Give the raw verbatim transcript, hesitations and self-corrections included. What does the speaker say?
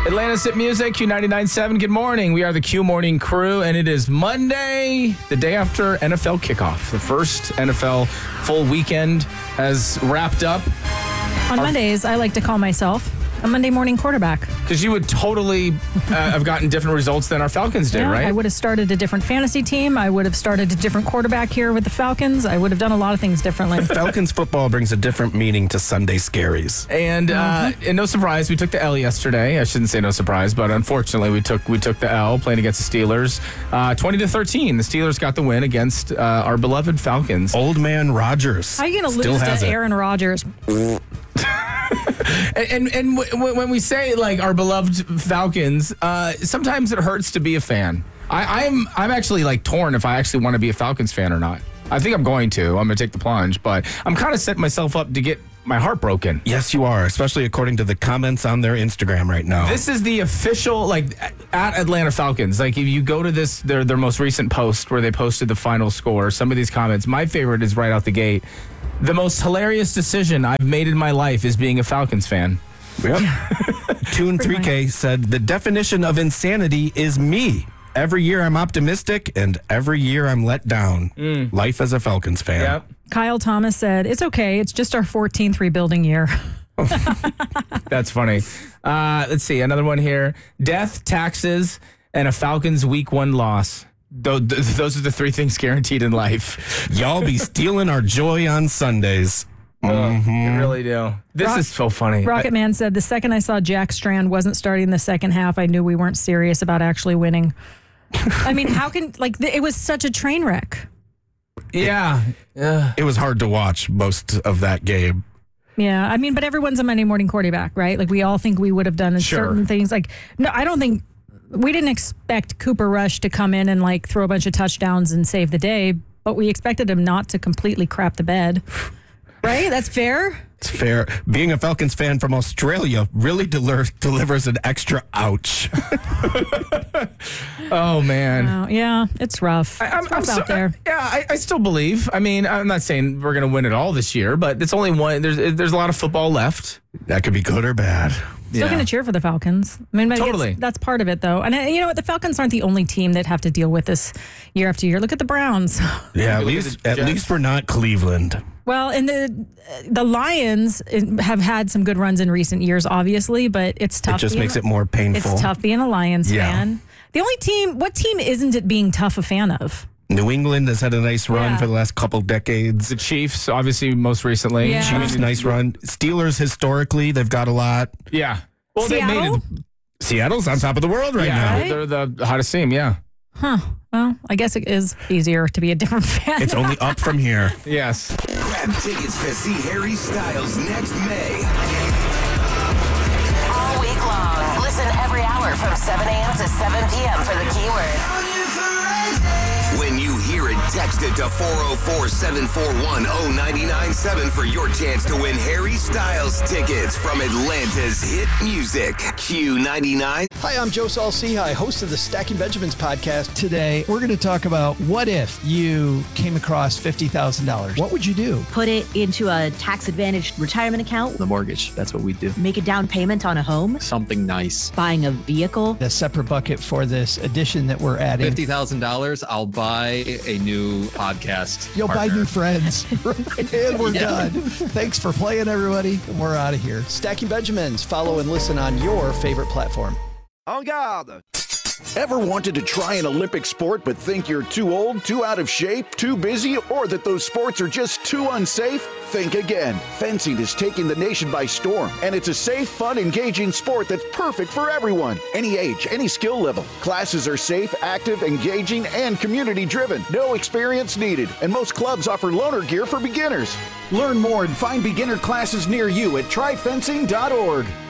Atlanta's Hit Music, Q ninety-nine point seven. Good morning. We are the Q Morning Crew, and it is Monday, the day after N F L kickoff. The first N F L full weekend has wrapped up. On Our, Mondays, I like to call myself a Monday morning quarterback. Because you would totally uh, have gotten different results than our Falcons did, yeah, right? I would have started a different fantasy team. I would have started a different quarterback here with the Falcons. I would have done a lot of things differently. Falcons football brings a different meaning to Sunday scaries. And uh, Mm-hmm. and no surprise, we took the L yesterday. I shouldn't say no surprise, but unfortunately, we took we took the L playing against the Steelers. Uh, twenty to thirteen, the Steelers got the win against uh, our beloved Falcons. Old man Rodgers. How are you going to still lose has to it. Aaron Rodgers? And and, and w- when we say like our beloved Falcons, uh, sometimes it hurts to be a fan. I, I'm I'm actually like torn if I actually want to be a Falcons fan or not. I think I'm going to. I'm going to take the plunge, but I'm kind of setting myself up to get my heart broken. Yes, you are, especially according to the comments on their Instagram right now. This is the official, like, at Atlanta Falcons. Like, if you go to this, their their most recent post where they posted the final score, some of these comments, my favorite is right out the gate. The most hilarious decision I've made in my life is being a Falcons fan. Yep. Tune three K said, the definition of insanity is me. Every year I'm optimistic, and every year I'm let down. Mm. Life as a Falcons fan. Yep. Kyle Thomas said, it's okay. It's just our fourteenth rebuilding year. That's funny. Uh, let's see. Another one here. Death, taxes, and a Falcons week one loss. Th- th- those are the three things guaranteed in life. Y'all be stealing our joy on Sundays. Mm-hmm. You really do. This Rock- is so funny. Rocket I- Man said, the second I saw Jack Strand wasn't starting the second half, I knew we weren't serious about actually winning. I mean, how can, like, th- it was such a train wreck. Yeah. Uh, It was hard to watch most of that game. Yeah, I mean, but everyone's a Monday morning quarterback, right? Like, we all think we would have done Sure. certain things. Like, no, I don't think, we didn't expect Cooper Rush to come in and, like, throw a bunch of touchdowns and save the day, but we expected him not to completely crap the bed. Right? That's fair? It's fair. Being a Falcons fan from Australia really del- delivers an extra ouch. oh, man. Oh, yeah, it's rough. I, I'm, it's I'm rough so, out there. Yeah, I, I still believe. I mean, I'm not saying we're going to win it all this year, but it's only one. There's there's a lot of football left. That could be good or bad. Still Yeah. going to cheer for the Falcons. I mean, but Totally. it's- that's part of it, though. And uh, you know what? The Falcons aren't the only team that have to deal with this year after year. Look at the Browns. Yeah, at Look at least the at Jets. least we're not Cleveland. Well, and the the Lions have had some good runs in recent years, obviously, but it's tough. It just being- makes it more painful. It's tough being a Lions Yeah. fan. The only team, what team isn't it being tough a fan of? New England has had a nice run Yeah. for the last couple decades. The Chiefs, obviously, most recently. Yeah. Chiefs, nice run. Steelers, historically, they've got a lot. Yeah. Well, Seattle? they made it. Seattle's on top of the world right Yeah, now. Right? they're the hottest team. Yeah. Huh. Well, I guess it is easier to be a different fan. It's only up from here. Yes. Grab tickets to see Harry Styles next May. All week long. Listen every hour from seven a.m. to seven p.m. for the keyword. When you hear it, text it to four oh four, seven four one, oh nine nine seven for your chance to win Harry Styles tickets from Atlanta's Hit Music. Q ninety-nine. Hi, I'm Joe Saul-Sehy, host of the Stacking Benjamins podcast. Today, we're going to talk about what if you came across fifty thousand dollars? What would you do? Put it into a tax-advantaged retirement account, The mortgage, that's what we do. make a down payment on a home, Something nice. buying a vehicle. A separate bucket for this addition that we're adding. fifty thousand dollars, I'll buy a new podcast. You'll buy partner. new friends. And we're Yeah. done. Thanks for playing, everybody. And we're out of here. Stacking Benjamins. Follow and listen on your favorite platform. En garde! Ever wanted to try an Olympic sport but think you're too old, too out of shape, too busy, or that those sports are just too unsafe? Think again. Fencing is taking the nation by storm, and it's a safe, fun, engaging sport that's perfect for everyone. Any age, any skill level. Classes are safe, active, engaging, and community-driven. No experience needed, and most clubs offer loaner gear for beginners. Learn more and find beginner classes near you at try fencing dot org.